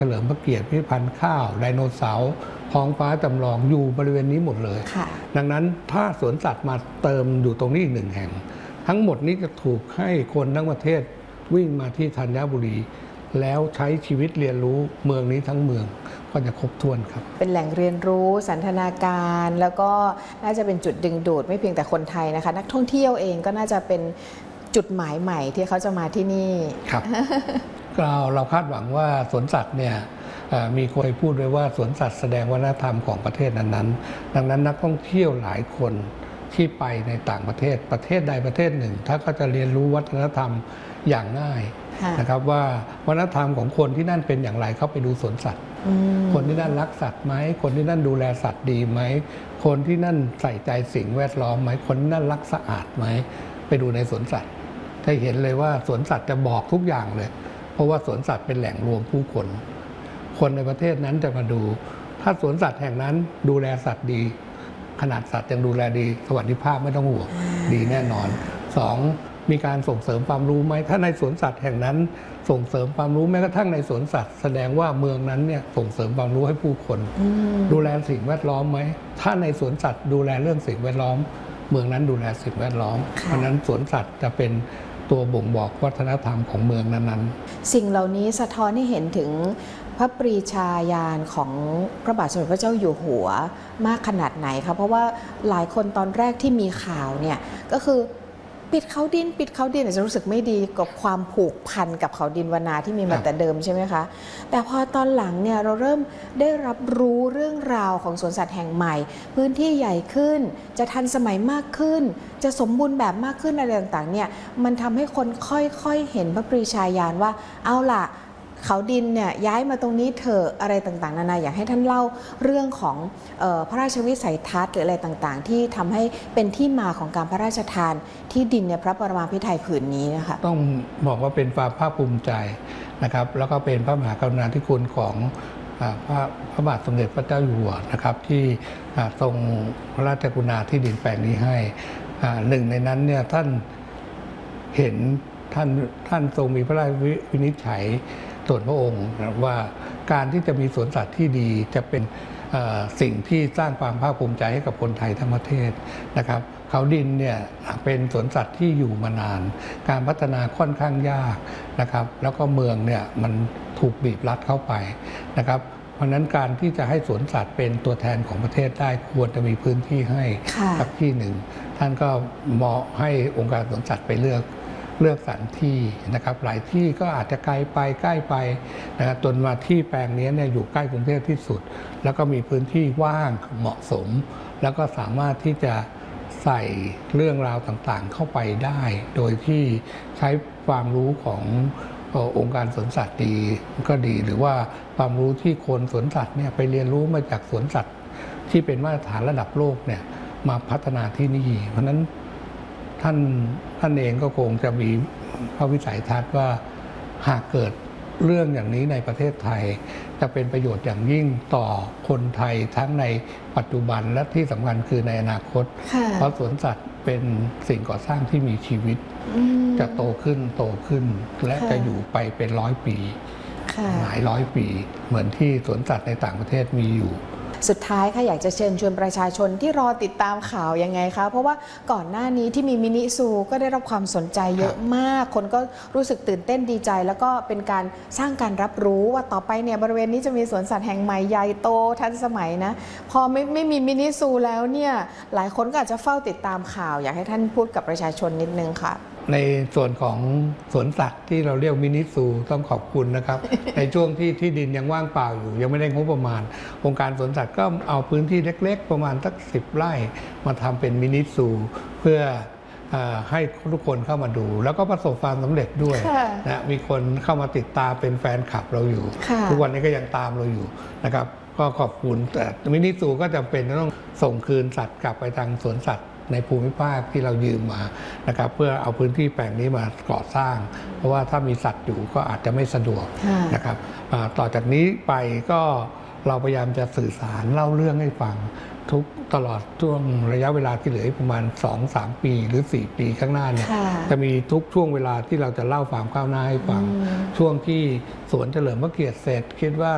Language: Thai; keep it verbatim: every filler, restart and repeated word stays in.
เฉลิมพระเกียรติพิพิธภัณฑ์ข้าวไดโนเสาร์ท้องฟ้าจำลองอยู่บริเวณนี้หมดเลยดังนั้นถ้าสวนสัตว์มาเติมอยู่ตรงนี้อีกหนึ่งแห่งทั้งหมดนี้จะถูกให้คนทั้งประเทศวิ่งมาที่ธัญบุรีแล้วใช้ชีวิตเรียนรู้เมืองนี้ทั้งเมืองก็จะครบถ้วนครับเป็นแหล่งเรียนรู้สันทนาการแล้วก็น่าจะเป็นจุดดึงดูดไม่เพียงแต่คนไทยนะคะนักท่องเที่ยวเองก็น่าจะเป็นจุดหมายใหม่ที่เขาจะมาที่นี่ครับเราเราคาดหวังว่าสวนสัตว์เนี่ยมีคนพูดไว้ว่าสวนสัตว์แสดงวัฒนธรรมของประเทศนั้นๆดังนั้นนักท่องเที่ยวหลายคนที่ไปในต่างประเทศประเทศใดประเทศหนึ่งถ้าเขาจะเรียนรู้วัฒนธรรมอย่างง่ายนะครับว่าวัฒนธรรมของคนที่นั่นเป็นอย่างไรเขาไปดูสวนสัตว์คนที่นั่นรักสัตว์ไหมคนที่นั่นดูแลสัตว์ดีไหมคนที่นั่นใส่ใจสิ่งแวดล้อมไหมคนที่นั่นรักสะอาดไหมไปดูในสวนสัตว์จะเห็นเลยว่าสวนสัตว์จะบอกทุกอย่างเลยเพราะว่าสวนสัตว์เป็นแหล่งรวมผู้คนคนในประเทศนั้นจะมาดูถ้าสวนสัตว์แห่งนั้นดูแลสัตว์ดีขนาดสัตว์ยังดูแลดีสวัสดิภาพไม่ต้องห่วงดีแน่นอนสองมีการส่งเสริมความรู้ไหมถ้าในสวนสัตว์แห่งนั้นส่งเสริมความรู้แม้กระทั่งในสวนสัตว์แสดงว่าเมืองนั้นเนี่ยส่งเสริมความรู้ให้ผู้คนดูแลสิ่งแวดล้อมไหมถ้าในสวนสัตว์ดูแลเรื่องสิ่งแวดล้อมเมืองนั้นดูแลสิ่งแวดล้อมเพราะนั้นสวนสัตว์จะเป็นตัวบ่งบอกวัฒนธรรมของเมืองนั้นๆสิ่งเหล่านี้สะท้อนให้เห็นถึงพระปรีชาญาณของพระบาทสมเด็จพระเจ้าอยู่หัวมากขนาดไหนคะเพราะว่าหลายคนตอนแรกที่มีข่าวเนี่ยก็คือปิดเขาดินปิดเขาดินอาจจะรู้สึกไม่ดีกับความผูกพันกับเขาดินวนาที่มีมาแต่เดิมใช่ไหมคะแต่พอตอนหลังเนี่ยเราเริ่มได้รับรู้เรื่องราวของสวนสัตว์แห่งใหม่พื้นที่ใหญ่ขึ้นจะทันสมัยมากขึ้นจะสมบูรณ์แบบมากขึ้นอะไรต่างๆเนี่ยมันทำให้คนค่อยๆเห็นพระปรีชาญาณว่าเอาล่ะเขาดินเนี่ยย้ายมาตรงนี้เถอะอะไรต่างๆนานาอยากให้ท่านเล่าเรื่องของเอ่อพระราชวิสัยทัศน์หรืออะไรต่างๆที่ทำให้เป็นที่มาของการพระราชทานที่ดินในพระปรมาภิไธยผืนนี้นะคะต้องบอกว่าเป็นความภาคภูมิใจนะครับแล้วก็เป็นพระมหากรุณาธิคุณของพระพระบาทสมเด็จพระเจ้าอยู่หัวนะครับที่ทรงพระราชกรุณาที่ดินแปลงนี้ให้หนึ่งในนั้นเนี่ยท่านเห็นท่านท่านทรงมีพระราชวินิจฉัยส่วนพระองค์ว่าการที่จะมีสวนสัตว์ที่ดีจะเป็นสิ่งที่สร้างความภาคภูมิใจให้กับคนไทยทั้งประเทศนะครับเขาดินเนี่ยเป็นสวนสัตว์ที่อยู่มานานการพัฒนาค่อนข้างยากนะครับแล้วก็เมืองเนี่ยมันถูกบีบรัดเข้าไปนะครับเพราะนั้นการที่จะให้สวนสัตว์เป็นตัวแทนของประเทศได้ควรจะมีพื้นที่ให้สักที่หนึ่งท่านก็เหมาะให้องค์การสวนสัตว์ไปเลือกเลือกสถานที่นะครับหลายที่ก็อาจจะไกลไปใกล้ไปนะครับจนมาที่แปลงนี้เนี่ยอยู่ใกล้กรุงเทพที่สุดแล้วก็มีพื้นที่ว่างเหมาะสมแล้วก็สามารถที่จะใส่เรื่องราวต่างๆเข้าไปได้โดยที่ใช้ความรู้ขององค์การสวนสัตว์ดีก็ดีหรือว่าความรู้ที่คนสวนสัตว์เนี่ยไปเรียนรู้มาจากสวนสัตว์ที่เป็นมาตรฐานระดับโลกเนี่ยมาพัฒนาที่นี่เพราะนั้นท่านท่านเองก็คงจะมีพระวิสัยทัศน์ว่าหากเกิดเรื่องอย่างนี้ในประเทศไทยจะเป็นประโยชน์อย่างยิ่งต่อคนไทยทั้งในปัจจุบันและที่สำคัญคือในอนาคตเพราะสวนสัตว์เป็นสิ่งก่อสร้างที่มีชีวิตจะโตขึ้นโตขึ้นและจะอยู่ไปเป็นร้อยปีหลายร้อยปีเหมือนที่สวนสัตว์ในต่างประเทศมีอยู่สุดท้ายค่ะอยากจะเชิญชวนประชาชนที่รอติดตามข่าวยังไงคะเพราะว่าก่อนหน้านี้ที่มีมินิซูก็ได้รับความสนใจเยอะมากคนก็รู้สึกตื่นเต้นดีใจแล้วก็เป็นการสร้างการรับรู้ว่าต่อไปเนี่ยบริเวณนี้จะมีสวนสัตว์แห่งใหม่ใหญ่โตทันสมัยนะพอไม่ไม่มีมินิซูแล้วเนี่ยหลายคนก็อาจจะเฝ้าติดตามข่าวอยากให้ท่านพูดกับประชาชนนิดนึงค่ะในส่วนของสวนสัตว์ที่เราเรียกมินิซูต้องขอบคุณนะครับ ในช่วงที่ที่ดินยังว่างเปล่าอยู่ยังไม่ได้งบประมาณองค์การสวนสัตว์ก็เอาพื้นที่เล็กๆประมาณสักสิบไร่มาทำเป็นมินิซูเพื่อให้ทุกคนเข้ามาดูแล้วก็ประสบความสำเร็จด้วยนะมีคนเข้ามาติดตามเป็นแฟนคลับเราอยู่ทุกวันนี้ก็ยังตามเราอยู่นะครับก็ขอบคุณแต่มินิซูก็จำเป็นต้องส่งคืนสัตว์กลับไปทางสวนสัตว์ในภูมิภาคที่เรายืมมานะครับเพื่อเอาพื้นที่แปลงนี้มาก่อสร้างเพราะว่าถ้ามีสัตว์อยู่ก็อาจจะไม่สะดวกนะครับต่อจากนี้ไปก็เราพยายามจะสื่อสารเล่าเรื่องให้ฟังทุกตลอดช่วงระยะเวลาที่เหลือประมาณ สองถึงสาม ปีหรือสี่ปีข้างหน้าเนี่ยจะมีทุกช่วงเวลาที่เราจะเล่าความก้าวหน้าให้ฟังช่วงที่สวนเฉลิมพระเกียรติเสร็จคิดว่า